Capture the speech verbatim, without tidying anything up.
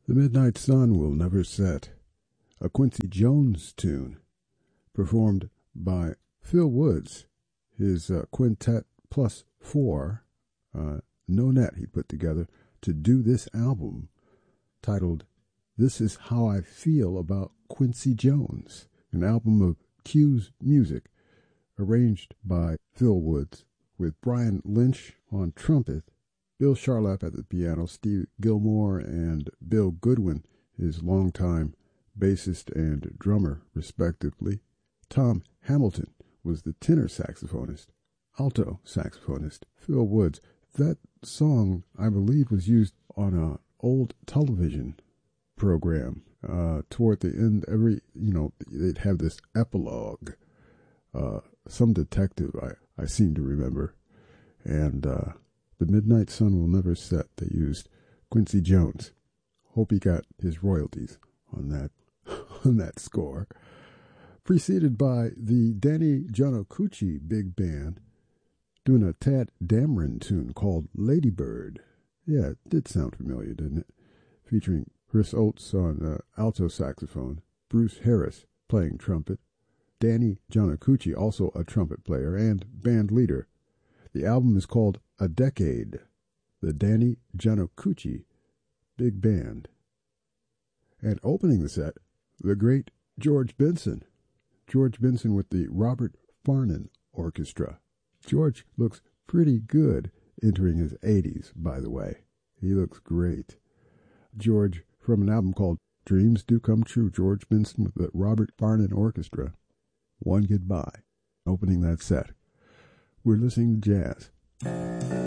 The Midnight Sun Will Never Set, a Quincy Jones tune, performed by Phil Woods, his uh, quintet plus four, uh, no net he put together to do this album, titled This Is How I Feel About Quincy Jones, an album of Q's music, arranged by Phil Woods, with Brian Lynch on trumpet, Bill Charlap at the piano, Steve Gilmore and Bill Goodwin, his longtime bassist and drummer, respectively. Tom Hamilton was the tenor saxophonist. Alto saxophonist Phil Woods. That song, I believe, was used on an old television program. Uh, toward the end, every, you know, they'd have this epilogue. Uh, some detective, I, I seem to remember. And uh, The Midnight Sun Will Never Set. They used Quincy Jones. Hope he got his royalties on that on that score. Preceded by the Danny Giannocucci Big Band doing a Tad Dameron tune called Ladybird. Yeah, it did sound familiar, didn't it? Featuring Chris Oates on uh, alto saxophone, Bruce Harris playing trumpet, Danny Giannocucci, also a trumpet player and band leader. The album is called A Decade, the Danny Giannocucci Big Band. And opening the set, the great George Benson. George Benson with the Robert Farnon Orchestra. George looks pretty good entering his eighties, by the way. He looks great. George, from an album called Dreams Do Come True, George Benson with the Robert Farnon Orchestra. One Goodbye. Opening that set. We're listening to jazz.